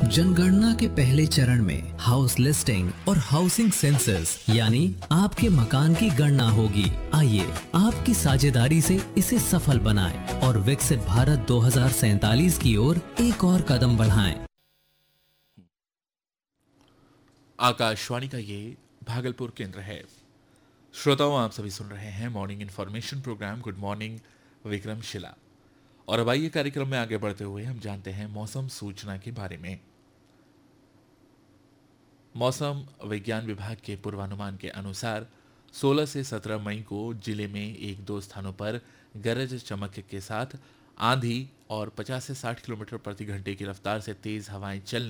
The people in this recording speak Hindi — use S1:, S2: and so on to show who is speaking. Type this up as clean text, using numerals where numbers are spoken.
S1: जनगणना के पहले चरण में हाउस लिस्टिंग और हाउसिंग सेंसस यानी आपके मकान की गणना होगी। आइए आपकी साझेदारी से इसे सफल बनाएं और विकसित भारत 2047 की ओर एक और कदम बढ़ाएं।
S2: आकाशवाणी का ये भागलपुर केंद्र है। श्रोताओं, आप सभी सुन रहे हैं morning information programme good morning Vikramshila. और अब आइए कार्यक्रम में आगे बढ़ते हुए हम जानते हैं मौसम सूचना के बारे में। मौसम विज्ञान विभाग के पूर्वानुमान के अनुसार 16 से 17 मई को जिले में एक दो स्थानों पर गरज चमक के साथ आंधी और 50 से 60 किलोमीटर प्रति घंटे की रफ्तार से तेज हवाएं चलने